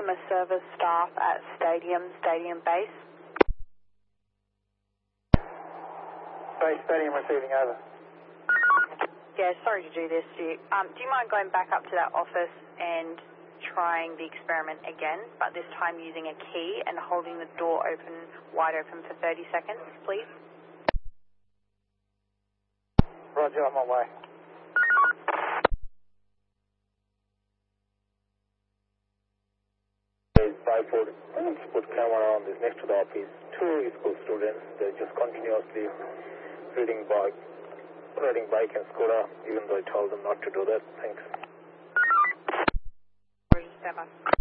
customer service staff at Stadium Base. Base Stadium receiving, over. Yeah, sorry to do this to you. Do you mind going back up to that office and trying the experiment again, but this time using a key and holding the door wide open for 30 seconds, please? Roger, on my way. Put camera on this next to the office. 2 school students, they're just continuously riding bike and scooter, even though I told them not to do that. Thanks. Stand by.